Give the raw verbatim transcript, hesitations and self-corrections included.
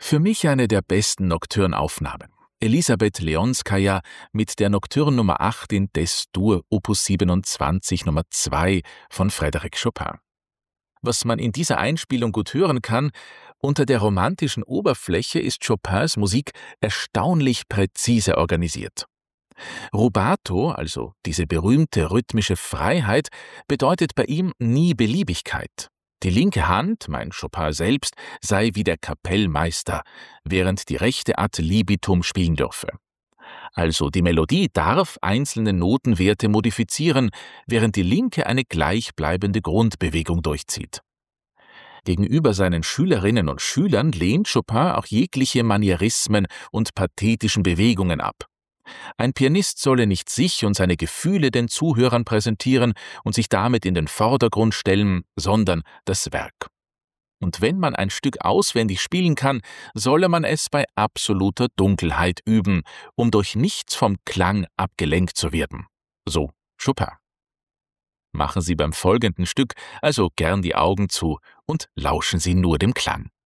Für mich eine der besten Nocturne-Aufnahmen. Elisabeth Leonskaja mit der Nocturne Nummer acht in Des-Dur, Opus siebenundzwanzig Nummer zwei von Frédéric Chopin. Was man in dieser Einspielung gut hören kann: Unter der romantischen Oberfläche ist Chopins Musik erstaunlich präzise organisiert. Rubato, also diese berühmte rhythmische Freiheit, bedeutet bei ihm nie Beliebigkeit. Die linke Hand, meint Chopin selbst, sei wie der Kapellmeister, während die rechte ad libitum spielen dürfe. Also die Melodie darf einzelne Notenwerte modifizieren, während die linke eine gleichbleibende Grundbewegung durchzieht. Gegenüber seinen Schülerinnen und Schülern lehnt Chopin auch jegliche Manierismen und pathetischen Bewegungen ab. Ein Pianist solle nicht sich und seine Gefühle den Zuhörern präsentieren und sich damit in den Vordergrund stellen, sondern das Werk. Und wenn man ein Stück auswendig spielen kann, solle man es bei absoluter Dunkelheit üben, um durch nichts vom Klang abgelenkt zu werden. So Chopin. Machen Sie beim folgenden Stück also gern die Augen zu und lauschen Sie nur dem Klang.